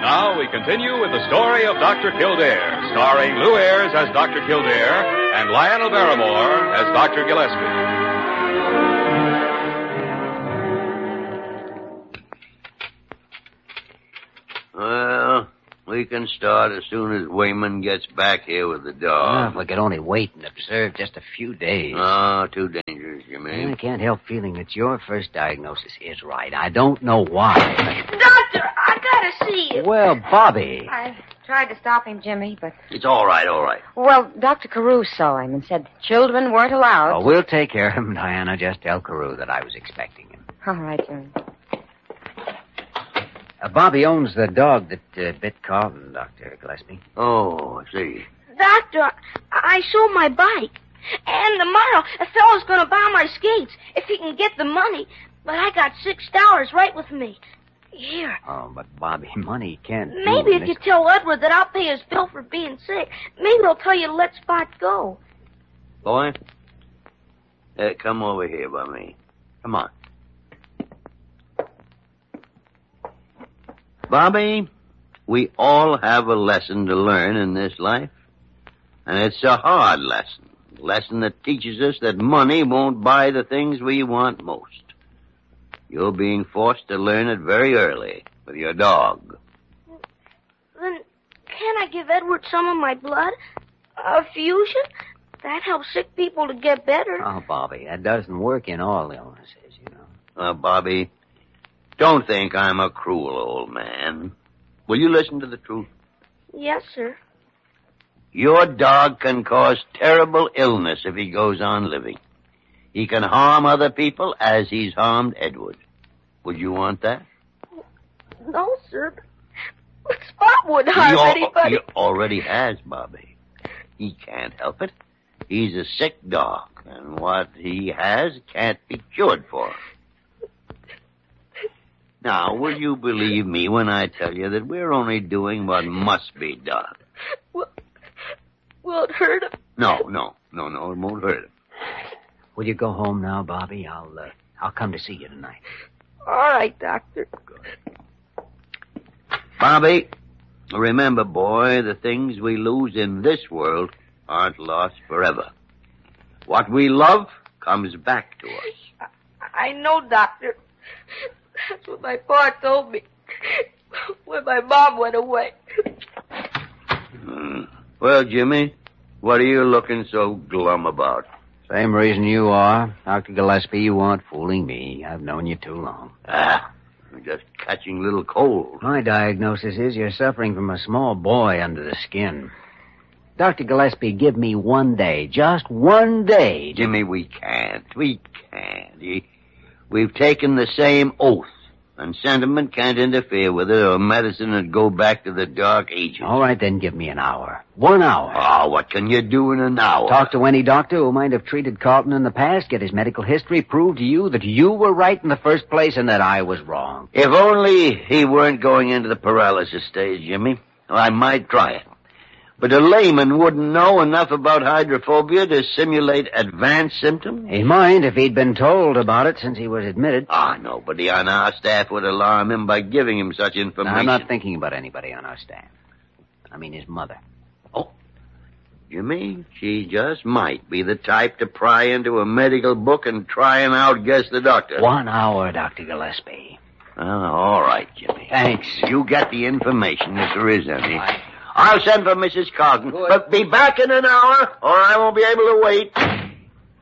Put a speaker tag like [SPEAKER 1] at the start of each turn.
[SPEAKER 1] Now we continue with the story of Dr. Kildare, starring Lou Ayres as Dr. Kildare and Lionel Barrymore as Dr. Gillespie.
[SPEAKER 2] Well, we can start as soon as Wayman gets back here with the dog.
[SPEAKER 3] If we could only wait and observe just a few days.
[SPEAKER 2] Oh, too dangerous, you mean?
[SPEAKER 3] I can't help feeling that your first diagnosis is right. I don't know why.
[SPEAKER 4] Doctor, I gotta see you.
[SPEAKER 3] Well, Bobby.
[SPEAKER 4] I tried to stop him, Jimmy, but...
[SPEAKER 2] It's all right, all right.
[SPEAKER 4] Well, Dr. Carew saw him and said children weren't allowed.
[SPEAKER 3] Oh, we'll take care of him, Diana. Just tell Carew that I was expecting him.
[SPEAKER 4] All right, Jimmy.
[SPEAKER 3] Bobby owns the dog that bit Carlton, Dr. Gillespie.
[SPEAKER 2] Oh, I see.
[SPEAKER 5] Doctor, I sold my bike. And tomorrow, a fellow's gonna buy my skates if he can get the money. But I got $6 right with me. Here.
[SPEAKER 3] Oh, but Bobby, money can't...
[SPEAKER 5] Maybe if you tell Edward that I'll pay his bill for being sick, maybe he'll tell you to let Spot go.
[SPEAKER 2] Boy, come over here by me. Come on. Bobby, we all have a lesson to learn in this life. And it's a hard lesson. A lesson that teaches us that money won't buy the things we want most. You're being forced to learn it very early with your dog.
[SPEAKER 5] Then can't I give Edward some of my blood? A fusion? That helps sick people to get better.
[SPEAKER 3] Oh, Bobby, that doesn't work in all illnesses, you know.
[SPEAKER 2] Bobby, don't think I'm a cruel old man. Will you listen to the truth?
[SPEAKER 5] Yes, sir.
[SPEAKER 2] Your dog can cause terrible illness if he goes on living. He can harm other people as he's harmed Edward. Would you want that?
[SPEAKER 5] No, sir. But Spot wouldn't harm anybody.
[SPEAKER 2] He already has, Bobby. He can't help it. He's a sick dog, and what he has can't be cured for. Now, will you believe me when I tell you that we're only doing what must be done?
[SPEAKER 5] Will it hurt him?
[SPEAKER 2] No, it won't hurt him.
[SPEAKER 3] Will you go home now, Bobby? I'll come to see you tonight.
[SPEAKER 5] All right, Doctor.
[SPEAKER 2] Good. Bobby, remember, boy, the things we lose in this world aren't lost forever. What we love comes back to us.
[SPEAKER 5] I know, Doctor. That's what my pa told me when my mom went away.
[SPEAKER 2] Well, Jimmy, what are you looking so glum about?
[SPEAKER 3] Same reason you are. Dr. Gillespie, you aren't fooling me. I've known you too long.
[SPEAKER 2] You're just catching a little cold.
[SPEAKER 3] My diagnosis is you're suffering from a small boy under the skin. Dr. Gillespie, give me 1 day. Just 1 day.
[SPEAKER 2] Jimmy, we can't. We've taken the same oath, and sentiment can't interfere with it, or medicine would go back to the Dark Ages.
[SPEAKER 3] All right, then give me an hour. 1 hour.
[SPEAKER 2] Oh, what can you do in an hour?
[SPEAKER 3] Talk to any doctor who might have treated Carlton in the past, get his medical history, prove to you that you were right in the first place and that I was wrong.
[SPEAKER 2] If only he weren't going into the paralysis stage, Jimmy. I might try it. But a layman wouldn't know enough about hydrophobia to simulate advanced symptoms.
[SPEAKER 3] He might if he'd been told about it since he was admitted.
[SPEAKER 2] Nobody on our staff would alarm him by giving him such information.
[SPEAKER 3] I'm not thinking about anybody on our staff. I mean his mother.
[SPEAKER 2] Oh, Jimmy, she just might be the type to pry into a medical book and try and outguess the doctor.
[SPEAKER 3] 1 hour, Dr. Gillespie.
[SPEAKER 2] All right, Jimmy.
[SPEAKER 3] Thanks.
[SPEAKER 2] You get the information if there is any. I'll send for Mrs. Carlton. But be back in an hour, or I won't be able to wait.